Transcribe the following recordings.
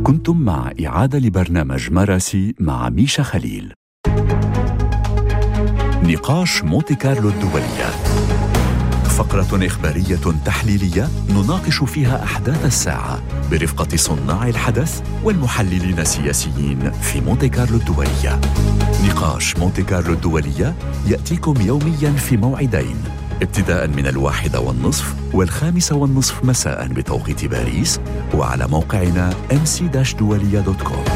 كنتم مع إعادة لبرنامج مراسي مع ميشا خليل. نقاش مونتي كارلو الدولية، فقرة إخبارية تحليلية نناقش فيها أحداث الساعة برفقة صناع الحدث والمحللين السياسيين في مونتي كارلو الدولية. نقاش مونتي كارلو الدولية يأتيكم يومياً في موعدين، ابتداء من 1:30 و5:30 مساء بتوقيت باريس، وعلى موقعنا mc-dualia.com.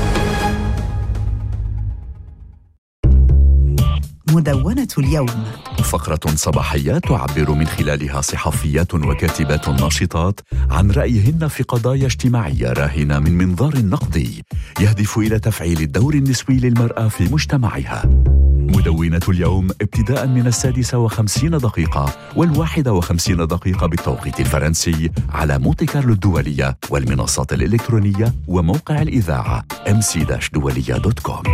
مدونة اليوم، فقرة صباحية تعبر من خلالها صحفيات وكاتبات ناشطات عن رأيهن في قضايا اجتماعية راهنة من منظار نقدي يهدف إلى تفعيل الدور النسوي للمرأة في مجتمعها. مدونة اليوم ابتداء من 6:50 و51 بالتوقيت الفرنسي على مونتي كارلو الدولية والمنصات الإلكترونية وموقع الإذاعة mc-dualia.com.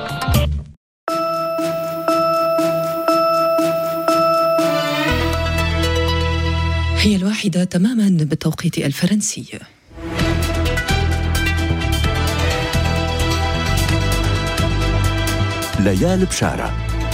هي 1:00 تماما بالتوقيت الفرنسي. ليال بشارة.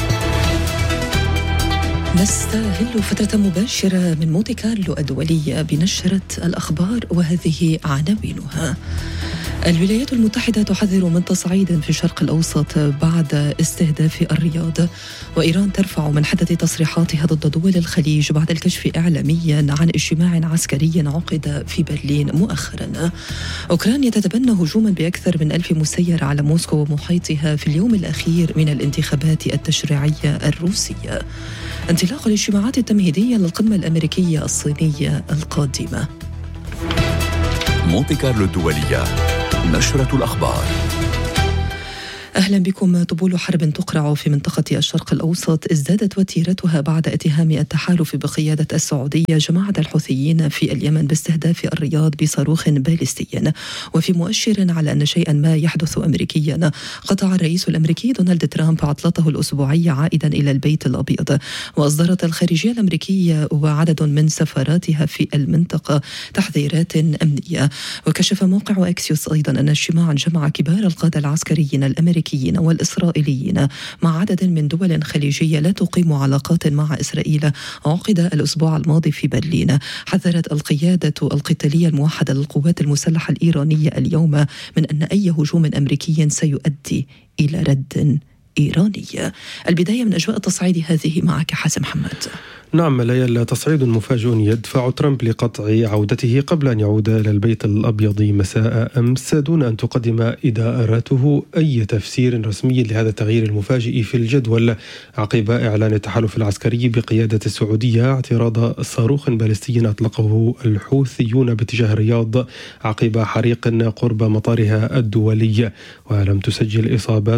نستهل فترة مباشرة من مونتي كارلو الدولية بنشرة الأخبار، وهذه عناوينها. الولايات المتحدة تحذر من تصعيد في الشرق الأوسط بعد استهداف الرياض، وإيران ترفع من حدة تصريحاتها ضد دول الخليج بعد الكشف إعلاميا عن اجتماع عسكري عقد في برلين مؤخرا. أوكرانيا تتبنى هجوما بأكثر من 1000 مسير على موسكو ومحيطها في اليوم الأخير من الانتخابات التشريعية الروسية. انطلاق الاجتماعات التمهيدية للقمة الأمريكية الصينية القادمة. مونتي كارلو الدولية، نشرة الأخبار. أهلا بكم. طبول حرب تقرع في منطقة الشرق الأوسط ازدادت وتيرتها بعد اتهام التحالف بقيادة السعودية جماعة الحوثيين في اليمن باستهداف الرياض بصاروخ باليستي، وفي مؤشر على أن شيئا ما يحدث أمريكيا. قطع الرئيس الأمريكي دونالد ترامب عطلته الأسبوعية عائدا إلى البيت الأبيض، وأصدرت الخارجية الأمريكية وعدد من سفاراتها في المنطقة تحذيرات أمنية. وكشف موقع أكسيوس أيضا أن اجتماعا جمع كبار القادة العسكريين الأمريكيين والإسرائيليين مع عدد من دول خليجية لا تقيم علاقات مع إسرائيل عقد الأسبوع الماضي في برلين. حذرت القيادة القتالية الموحدة للقوات المسلحة الإيرانية اليوم من أن أي هجوم أمريكي سيؤدي إلى رد إيراني. البداية من أجواء التصعيد هذه معك حسن محمد. نعم ليال، تصعيد مفاجئ يدفع ترامب لقطع عودته قبل أن يعود إلى البيت الأبيض مساء أمس دون أن تقدم إدارته أي تفسير رسمي لهذا التغيير المفاجئ في الجدول، عقب إعلان التحالف العسكري بقيادة السعودية اعتراض صاروخ باليستي أطلقه الحوثيون باتجاه الرياض عقب حريق قرب مطارها الدولي. ولم تسجل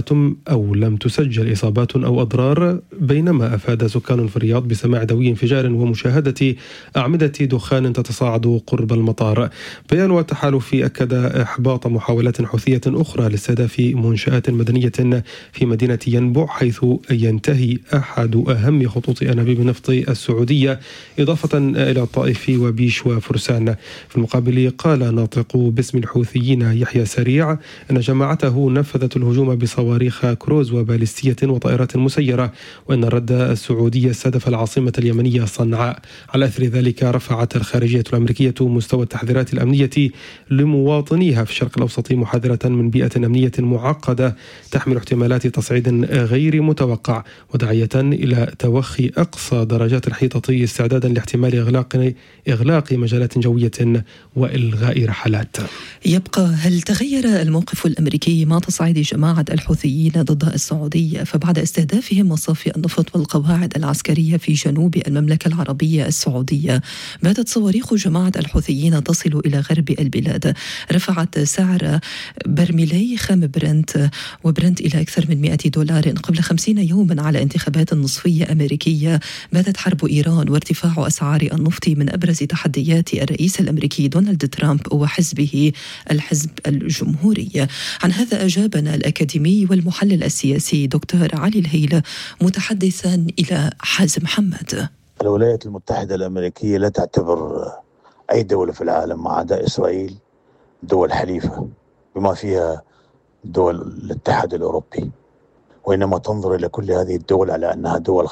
إصابات أو أضرار، بينما أفاد سكان في الرياض بسماع دوي انفجار ومشاهدة أعمدة دخان تتصاعد قرب المطار. بيان التحالف أكد إحباط محاولات حوثية أخرى لاستهداف منشآت مدنية في مدينة ينبع، حيث ينتهي أحد أهم خطوط أنابيب النفط السعودية، إضافة إلى الطائف وبيش وفرسان. في المقابل قال ناطق باسم الحوثيين يحيى سريع أن جماعته نفذت الهجوم بصواريخ كروز وباليستية وطائرات مسيرة، وأن الرد السعودي استهدف العاصمة اليمنية صنعاء. على أثر ذلك رفعت الخارجية الأمريكية مستوى التحذيرات الأمنية لمواطنيها في الشرق الأوسط، محذرة من بيئة أمنية معقدة تحمل احتمالات تصعيد غير متوقع، وداعية إلى توخي أقصى درجات الحيطة استعدادا لاحتمال إغلاق مجالات جوية وإلغاء رحلات. يبقى، هل تغير الموقف الأمريكي مع تصعيد جماعة الحوثيين ضد السعودية؟ فبعد استهدافهم مصافي النفط والقواعد العسكرية في جنوب المملكة العربية السعودية، باتت صواريخ جماعة الحوثيين تصل إلى غرب البلاد. رفعت سعر برميلي خام برنت إلى أكثر من $100 قبل 50 يوما على انتخابات نصفية أمريكية. باتت حرب إيران وارتفاع أسعار النفط من أبرز تحديات الرئيس الأمريكي دونالد ترامب وحزبه الحزب الجمهوري. عن هذا أجابنا الأكاديمي والمحلل السياسي دكتور علي الهيل، متحدثا إلى حازم محمد. الولايات المتحدة الأمريكية لا تعتبر أي دولة في العالم ما عدا إسرائيل دول حليفة، بما فيها دول الاتحاد الأوروبي، وإنما تنظر إلى كل هذه الدول على أنها دول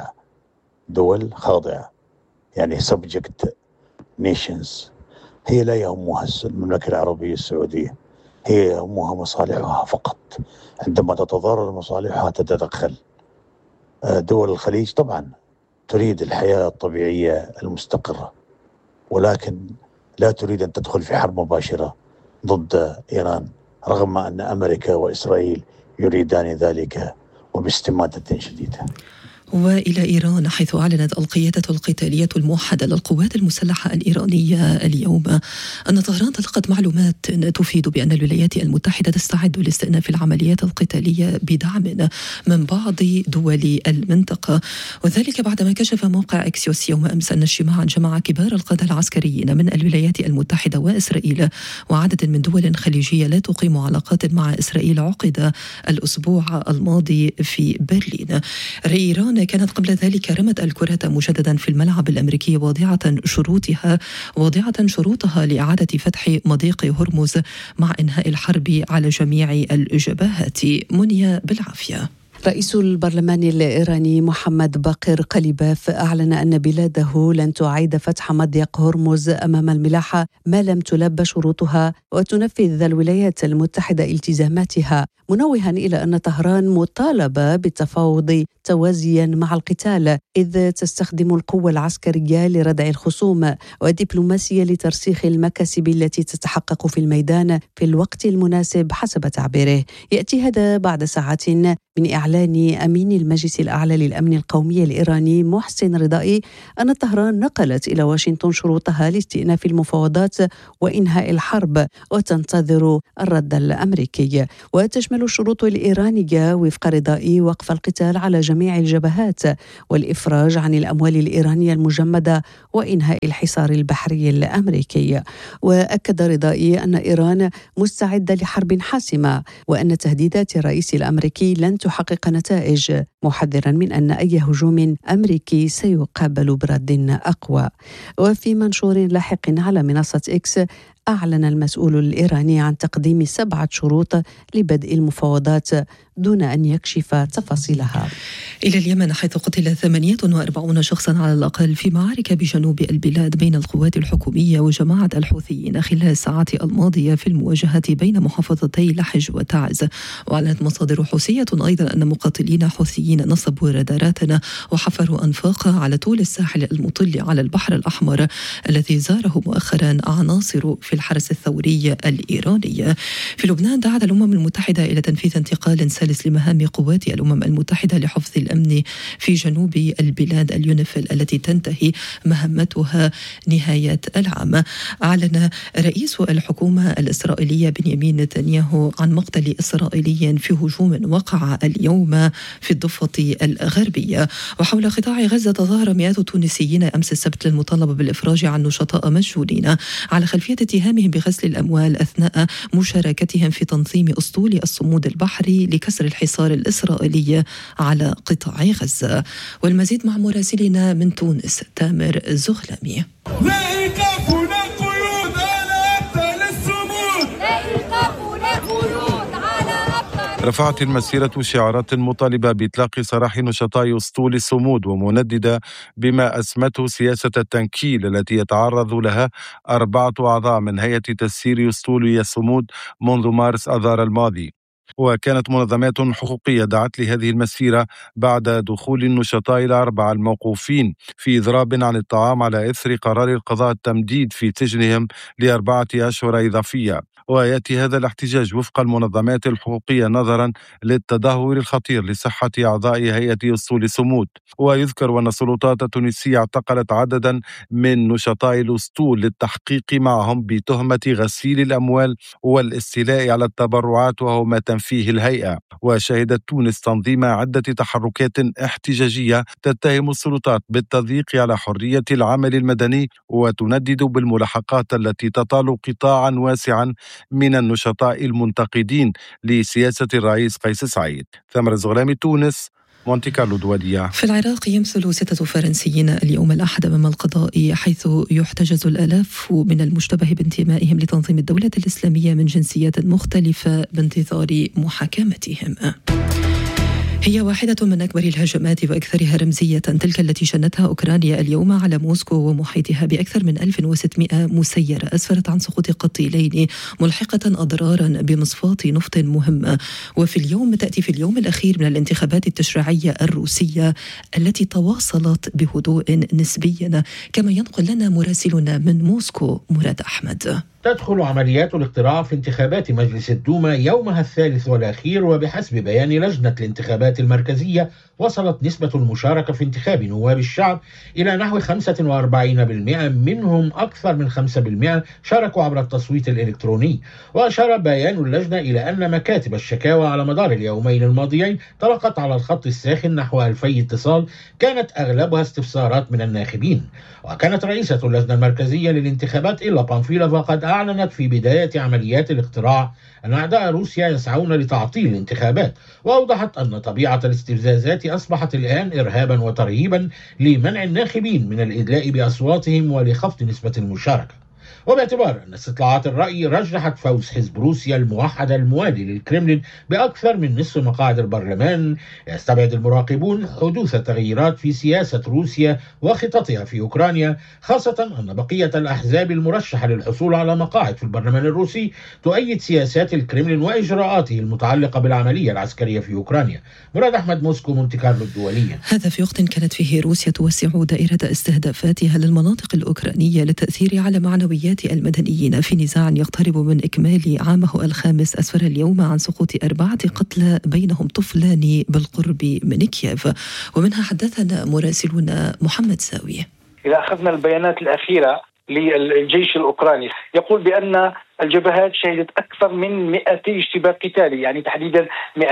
خاضعة يعني subject nations. هي لا يهمها المملكة العربية السعودية، هي يهمها مصالحها فقط. عندما تتضرر مصالحها تتدخل. دول الخليج طبعا تريد الحياة الطبيعية المستقرة، ولكن لا تريد أن تدخل في حرب مباشرة ضد إيران، رغم أن أمريكا وإسرائيل يريدان ذلك وباستماتة شديدة. وإلى إيران، حيث أعلنت القيادة القتالية الموحدة للقوات المسلحة الإيرانية اليوم أن طهران تلقت معلومات تفيد بأن الولايات المتحدة تستعد لاستئناف العمليات القتالية بدعم من بعض دول المنطقة، وذلك بعدما كشف موقع إكسيوس يوم أمس أن اجتماعا جمع كبار القادة العسكريين من الولايات المتحدة وإسرائيل وعدد من دول خليجية لا تقيم علاقات مع إسرائيل عقد الأسبوع الماضي في برلين. إيران كانت قبل ذلك رمت الكرة مجددا في الملعب الأمريكي واضعة شروطها لإعادة فتح مضيق هرمز مع إنهاء الحرب على جميع الجبهات. منيا بالعافية. رئيس البرلمان الإيراني محمد باقر قليباف أعلن أن بلاده لن تعيد فتح مضيق هرمز أمام الملاحة ما لم تلب شروطها وتنفذ الولايات المتحدة التزاماتها، منوها إلى أن طهران مطالبة بالتفاوض توازيا مع القتال، إذ تستخدم القوة العسكرية لردع الخصوم والدبلوماسية لترسيخ المكاسب التي تتحقق في الميدان في الوقت المناسب حسب تعبيره. يأتي هذا بعد ساعات من إعلان أمين المجلس الأعلى للأمن القومي الإيراني محسن رضائي أن طهران نقلت إلى واشنطن شروطها لاستئناف المفاوضات وإنهاء الحرب وتنتظر الرد الأمريكي. وتشمل الشروط الإيرانية وفق رضائي وقف القتال على جميع الجبهات والإفراج عن الأموال الإيرانية المجمدة وإنهاء الحصار البحري الأمريكي. وأكد رضائي أن إيران مستعدة لحرب حاسمة وأن تهديدات الرئيس الأمريكي لن تحقق نتائج، محذرا من أن أي هجوم أمريكي سيقابل برد أقوى. وفي منشور لاحق على منصة إكس، أعلن المسؤول الإيراني عن تقديم 7 شروط لبدء المفاوضات دون أن يكشف تفاصيلها. إلى اليمن، حيث قتل 48 شخصا على الأقل في معارك بجنوب البلاد بين القوات الحكومية وجماعة الحوثيين خلال الساعات الماضية في المواجهات بين محافظتي لحج وتعز. وأعلنت مصادر حوثية أيضا أن مقاتلين حوثيين نصبوا رادارات وحفروا أنفاق على طول الساحل المطل على البحر الأحمر الذي زاره مؤخرا عناصر في الحرس الثوري الإيراني. في لبنان، دعت الأمم المتحدة إلى تنفيذ انتقال سلس لمهام قوات الأمم المتحدة لحفظ الأمن في جنوب البلاد اليونيفيل التي تنتهي مهمتها نهاية العام. أعلن رئيس الحكومة الإسرائيلية بنيامين نتنياهو عن مقتل إسرائيلي في هجوم وقع اليوم في الضفة الغربية. وحول قطاع غزة، تظاهر مئات التونسيين أمس السبت للمطالبة بالإفراج عن نشطاء مسجونين على خلفية اتهامهم بغسل الأموال أثناء مشاركتهم في تنظيم أسطول الصمود البحري لكسر الحصار الإسرائيلي على قطاع غزة. والمزيد مع مراسلنا من تونس تامر زغلمي. رفعت المسيرة شعارات مطالبة بإطلاق سراح نشطاء أسطول الصمود، ومنددة بما أسمته سياسة التنكيل التي يتعرض لها 4 أعضاء من هيئة تسيير أسطول الصمود منذ مارس آذار الماضي. وكانت منظمات حقوقية دعت لهذه المسيرة بعد دخول النشطاء ال4 الموقوفين في إضراب عن الطعام على إثر قرار القضاء التمديد في سجنهم ل4 أشهر إضافية. ويأتي هذا الاحتجاج وفق المنظمات الحقوقية نظرا للتدهور الخطير لصحة أعضاء هيئة أسطول الصمود. ويذكر أن السلطات التونسية اعتقلت عددا من نشطاء الأسطول للتحقيق معهم بتهمة غسيل الأموال والاستيلاء على التبرعات، وهو ما تنفيه الهيئة. وشهدت تونس تنظيم عدة تحركات احتجاجية تتهم السلطات بالتضييق على حرية العمل المدني، وتندد بالملاحقات التي تطال قطاعا واسعا من النشطاء المنتقدين لسياسة الرئيس قيس سعيد. ثمر الزغلامي، تونس، مونتي كارلو دولية. في العراق يمثل 6 فرنسيين اليوم الأحد أمام القضاء، حيث يحتجز الآلاف من المشتبه بانتمائهم لتنظيم الدولة الإسلامية من جنسيات مختلفة بانتظار محاكمتهم. هي واحدة من أكبر الهجمات وأكثرها رمزية تلك التي شنتها أوكرانيا اليوم على موسكو ومحيطها بأكثر من 1600 مسيرة أسفرت عن سقوط قتيلين، ملحقة أضرارا بمصفاة نفط مهمة. تأتي في اليوم الأخير من الانتخابات التشريعية الروسية التي تواصلت بهدوء نسبي، كما ينقل لنا مراسلنا من موسكو مراد أحمد. تدخل عمليات الاقتراع في انتخابات مجلس الدوما يومها الثالث والأخير، وبحسب بيان لجنة الانتخابات المركزية وصلت نسبة المشاركة في انتخاب نواب الشعب إلى نحو 45%، منهم أكثر من 5% شاركوا عبر التصويت الإلكتروني. وأشار بيان اللجنة إلى أن مكاتب الشكاوى على مدار اليومين الماضيين تلقت على الخط الساخن نحو 2000 اتصال، كانت أغلبها استفسارات من الناخبين. وكانت رئيسة اللجنة المركزية للانتخابات إلا بانفيلوفا قد أعلنت في بداية عمليات الاقتراع أن أعداء روسيا يسعون لتعطيل الانتخابات، وأوضحت أن طبيعة الاستفزازات أصبحت الآن إرهابا وترهيبا لمنع الناخبين من الإدلاء بأصواتهم ولخفض نسبة المشاركة. وباعتبار أن استطلاعات الرأي رجحت فوز حزب روسيا الموحدة الموالي للكرملين بأكثر من نصف مقاعد البرلمان، يستبعد المراقبون حدوث تغييرات في سياسة روسيا وخططها في أوكرانيا، خاصة أن بقية الأحزاب المرشحة للحصول على مقاعد في البرلمان الروسي تؤيد سياسات الكرملين وإجراءاته المتعلقة بالعملية العسكرية في أوكرانيا. مراد أحمد، موسكو، مونتي كارلو الدولية. هذا في وقت كانت فيه روسيا توسع دائرة استهدافاتها للمناطق الأوكرانية للتأثير على معنويات المدنيين في نزاع يقترب من إكمال عامه الخامس، أسفر اليوم عن سقوط 4 قتلى بينهم طفلان بالقرب من كييف. ومنها حدثنا مراسلنا محمد ساوي. إذا أخذنا البيانات الأخيرة للجيش الأوكراني يقول بأن الجبهات شهدت أكثر من 200 اشتباك قتالي، يعني تحديدا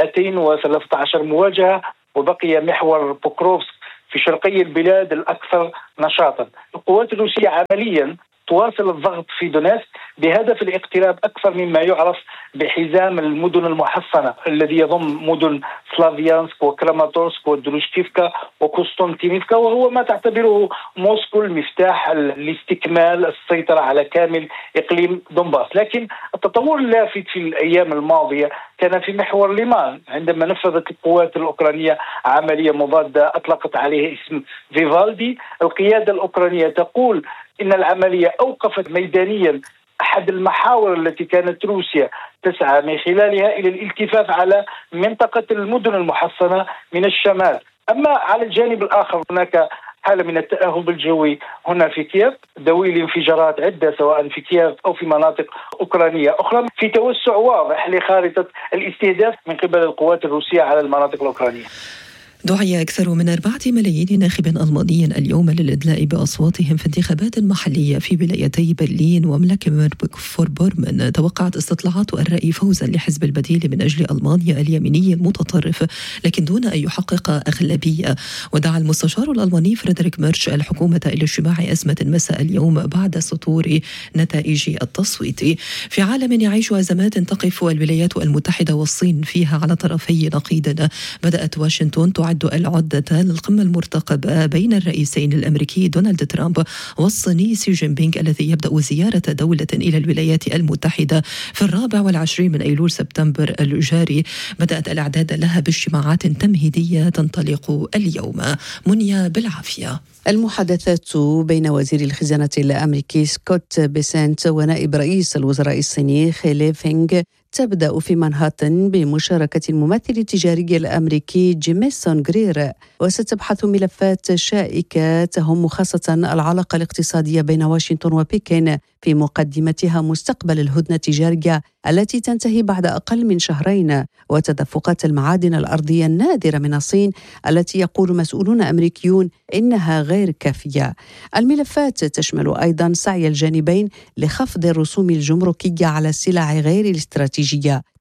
213 مواجهة، وبقي محور بوكروفسك في شرقي البلاد الأكثر نشاطا. القوات الروسية عمليا تواصل الضغط في دونيتسك بهدف الاقتراب أكثر مما يعرف بحزام المدن المحصنة الذي يضم مدن سلافيانسك وكراماتورسك ودروشكيفكا وكوستونتينيفكا، وهو ما تعتبره موسكو المفتاح لاستكمال السيطرة على كامل إقليم دونباس. لكن التطور اللافت في الأيام الماضية كان في محور ليمان، عندما نفذت القوات الأوكرانية عملية مضادة أطلقت عليه اسم فيفالدي. القيادة الأوكرانية تقول إن العملية أوقفت ميدانيا أحد المحاور التي كانت روسيا تسعى من خلالها إلى الالتفاف على منطقة المدن المحصنة من الشمال. أما على الجانب الآخر هناك حالة من التأهب الجوي هنا في كييف، دويل انفجارات عدة سواء في كييف أو في مناطق أوكرانية أخرى، في توسع واضح لخارطة الاستهداف من قبل القوات الروسية على المناطق الأوكرانية. دعي أكثر من 4 ملايين ناخب ألماني اليوم للإدلاء بأصواتهم في انتخابات محلية في ولايتي برلين ومكلنبورغ-فوربورمن. توقعت استطلاعات الرأي فوزا لحزب البديل من أجل ألمانيا اليميني المتطرف، لكن دون أن يحقق أغلبية. ودعا المستشار الألماني فريدريك ميرش الحكومة إلى اجتماع أزمة مساء اليوم بعد سطور نتائج التصويت. في عالم يعيش أزمات تقف الولايات المتحدة والصين فيها على طرفي نقيض، بدأت واشنطن تعد العدة للقمة المرتقبة بين الرئيسين الأمريكي دونالد ترامب والصيني سي جين بينغ، الذي يبدأ زيارة دولة إلى الولايات المتحدة في 24 من أيلول سبتمبر الجاري. بدأت الأعداد لها باجتماعات تمهيدية تنطلق اليوم. منيا بالعافية. المحادثات بين وزير الخزانة الأمريكي سكوت بيسنت ونائب رئيس الوزراء الصيني خي فينغ تبدأ في مانهاتن بمشاركة الممثل التجاري الأمريكي جيميسون غرير، وستبحث ملفات شائكة تهم خاصة العلاقة الاقتصادية بين واشنطن وبكين، في مقدمتها مستقبل الهدنة التجارية التي تنتهي بعد أقل من شهرين، وتدفقات المعادن الأرضية النادرة من الصين التي يقول مسؤولون أمريكيون إنها غير كافية. الملفات تشمل أيضا سعي الجانبين لخفض الرسوم الجمركية على السلع غير الاستراتيجية،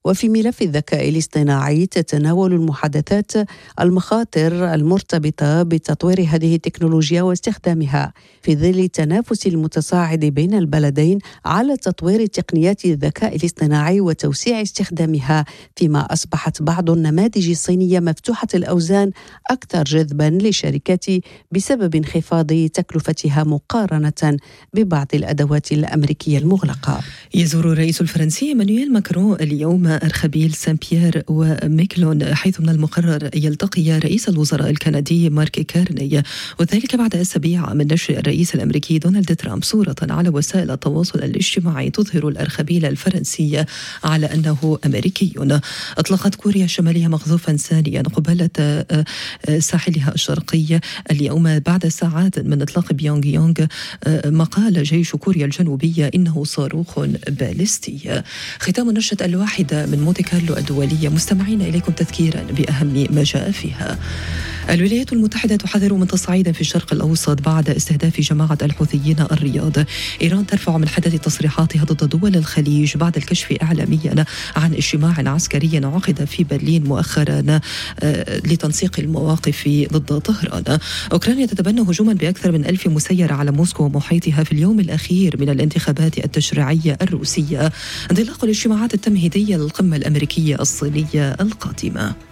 وفي ملف الذكاء الاصطناعي تتناول المحادثات المخاطر المرتبطة بتطوير هذه التكنولوجيا واستخدامها في ظل التنافس المتصاعد بين البلدين على تطوير تقنيات الذكاء الاصطناعي وتوسيع استخدامها، فيما أصبحت بعض النماذج الصينية مفتوحة الأوزان أكثر جذبا للشركات بسبب انخفاض تكلفتها مقارنة ببعض الأدوات الأمريكية المغلقة. يزور الرئيس الفرنسي إيمانويل ماكرون اليوم أرخبيل سان بيير وميكلون، حيث من المقرر يلتقي رئيس الوزراء الكندي مارك كارني، وذلك بعد أسابيع من نشر الرئيس الأمريكي دونالد ترامب صورة على وسائل التواصل الاجتماعي تظهر الأرخبيل الفرنسي على أنه أمريكي. أطلقت كوريا الشمالية مقذوفا ثانيا قبالة ساحلها الشرقي اليوم بعد ساعات من إطلاق بيونغ يونغ ما قال جيش كوريا الجنوبية إنه صاروخ باليستي. ختام نشرة الواحدة من مونتي كارلو الدولية. مستمعين إليكم تذكيرا بأهم ما جاء فيها. الولايات المتحدة تحذر من تصعيد في الشرق الأوسط بعد استهداف جماعة الحوثيين الرياض. إيران ترفع من حدة تصريحاتها ضد دول الخليج بعد الكشف إعلاميا عن اجتماع عسكري عقد في برلين مؤخرا لتنسيق المواقف ضد طهران. أوكرانيا تتبنى هجوما بأكثر من 1000 مسيرة على موسكو ومحيطها في اليوم الأخير من الانتخابات التشريعية الروسية، انطلاق الاجتماعات التمهيدية للقمة الأمريكية الصينية القادمة.